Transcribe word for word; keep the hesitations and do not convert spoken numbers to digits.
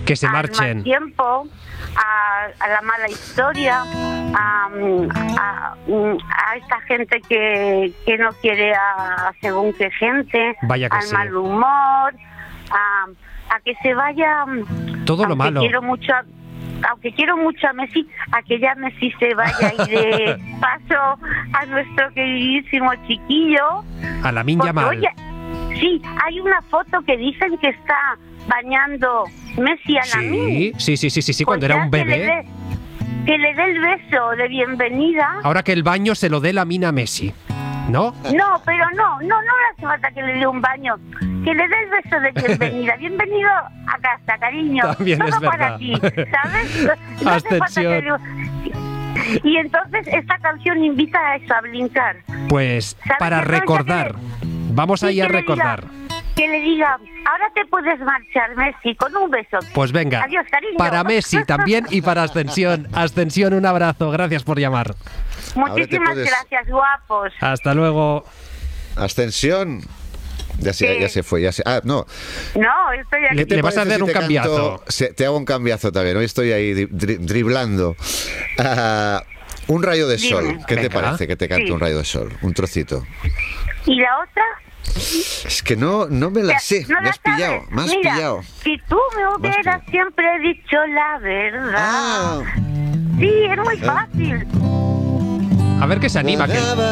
Que se al marchen. mal tiempo, a, a la mala historia, a, a, a esta gente que, que no quiere a según qué gente, Vaya que al sí. mal humor, a, a que se vaya. Todo lo aunque malo. Quiero mucho a, aunque quiero mucho a Messi, a que ya Messi se vaya y de paso a nuestro queridísimo chiquillo. A Lamine Porque, Yamal. oye, sí, hay una foto que dicen que está bañando Messi a Lamine. Sí, sí, sí, sí, sí, sí, cuando Pues era ya un que le bebé. dé- Que le dé el beso de bienvenida. Ahora que el baño se lo dé Lamine a Messi, ¿no? No, pero no, no, no le hace falta que le dé un baño. Que le dé el beso de bienvenida. Bienvenido a casa, cariño. También Todo es para verdad. ti, ¿sabes? No hace falta que le... Y entonces esta canción invita a eso, a brincar. Pues ¿Sabes para qué cosa recordar. Vamos Sí, ahí a que le recordar. diga- Que le diga, ahora te puedes marchar, Messi, con un beso. Pues venga. Adiós, cariño. Para Messi también y para Ascensión. Ascensión, un abrazo. Gracias por llamar. Muchísimas puedes- gracias, guapos. Hasta luego. Ascensión. Ya se, Sí. ya se fue, ya se... Ah, no. No, estoy aquí. Le- ¿Te vas a parece hacer un te canto- cambiazo? se- te hago un cambiazo también. Hoy estoy ahí dri- dri- driblando. Ah, un rayo de Dime. sol. ¿Qué te Venga. parece que te cante Sí. un rayo de sol? Un trocito. ¿Y la otra? Es que no, no me la Ya, sé. ¿no me la has pillado, sabes? me has Mira, pillado. si tú me hubieras pillado. siempre dicho la verdad. Ah. Sí, es muy fácil. A ver qué se anima. Que...